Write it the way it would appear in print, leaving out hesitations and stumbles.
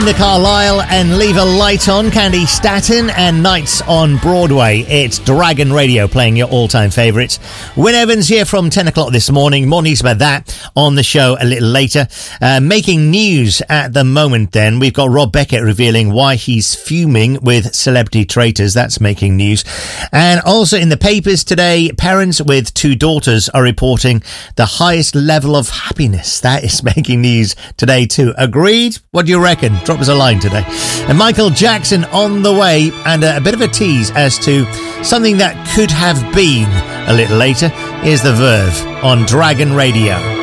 The Carlisle and Leave a Light On, Candy Staton and Nights on Broadway. It's Dragon Radio playing your all-time favourites. Wyn Evans here from 10 o'clock this morning. More news about that on the show a little later. Making news at the moment then. We've got Rob Beckett revealing why he's fuming with celebrity traitors. That's making news. And also in the papers today, parents with 2 daughters are reporting the highest level of happiness. That is making news today too. Agreed? What do you reckon? Drop us a line today. And Michael Jackson on the way, and a bit of a tease as to something that could have been a little later. Here's The Verve on Dragon Radio.